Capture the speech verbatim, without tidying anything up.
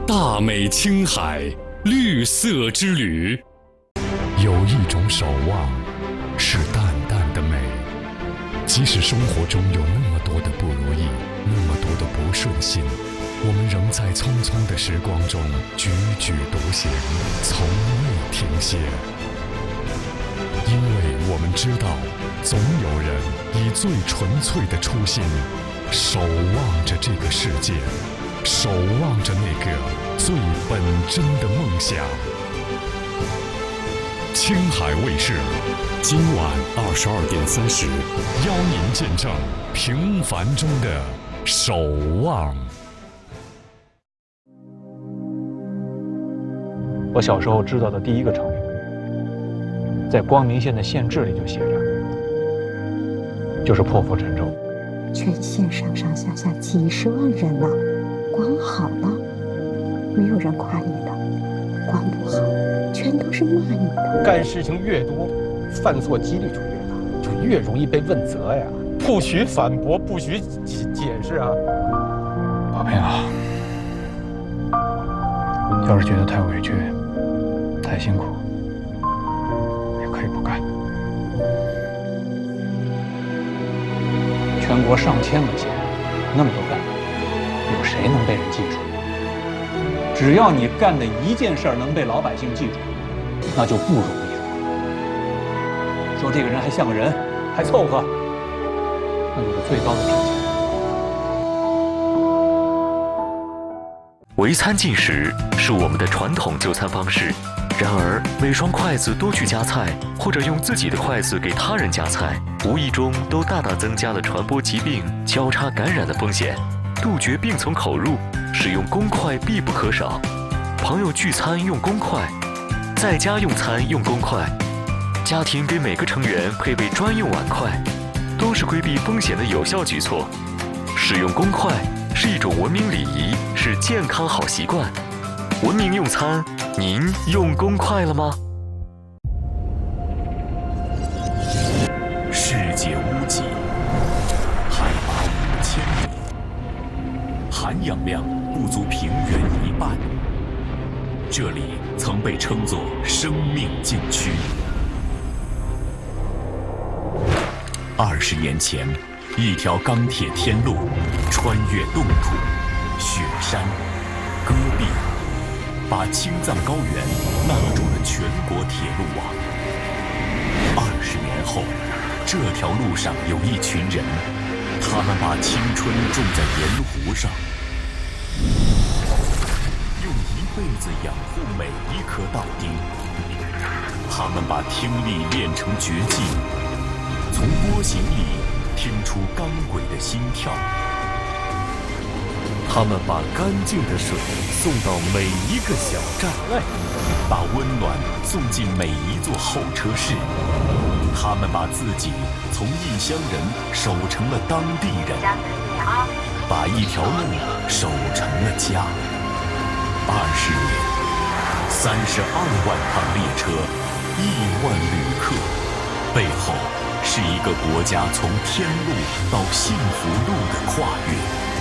大美青海，绿色之旅。 有一种守望，是淡淡的美。即使生活中有那么多的不如意，那么多的不顺心，我们仍在匆匆的时光中踽踽独行，从未停歇。因为我们知道，总有人以最纯粹的初心，守望着这个世界，守望着那个最本真的梦想。青海卫视， 今晚二十二点三十， 邀您见证平凡中的守望。 我小时候知道的第一个成语，在光明县的县志里就写着，就是破釜沉舟。 全县上上下下几十万人呢、啊，光好了，没有人夸你的；光不好，全都是骂你的。 干事情越多，犯错几率就越大，就越容易被问责呀。不许反驳，不许解解释啊！ 宝平啊，要是觉得太委屈、太辛苦，也可以不干。全国上千个县，那么多干部，有谁能被人记住？只要你干的一件事儿能被老百姓记住，那就不容易了。说这个人还像个人，还凑合，那就是最高的评价。 围餐进食是我们的传统就餐方式，然而每双筷子多去夹菜，或者用自己的筷子给他人夹菜，无意中都大大增加了传播疾病、交叉感染的风险。杜绝病从口入，使用公筷必不可少。朋友聚餐用公筷，在家用餐用公筷，家庭给每个成员配备专用碗筷，都是规避风险的有效举措。使用公筷是一种文明礼仪，是健康好习惯。文明用餐，您用公筷了吗？ 世界屋脊，海拔五千米，含氧量不足平原一半。这里曾被称作生命禁区。二十年前，一条钢铁天路穿越冻土、雪山、戈壁，把青藏高原纳入了全国铁路网。二十年后，这条路上有一群人，他们把青春种在盐湖上，用一辈子养护每一颗稻丁。他们把听力练成绝技，从波形里听出钢轨的心跳。他们把干净的水送到每一个小站，把温暖送进每一座候车室。他们把自己从异乡人守成了当地人，把一条路守成了家。二十年，三十二万趟列车，亿万旅客，背后是一个国家从天路到幸福路的跨越。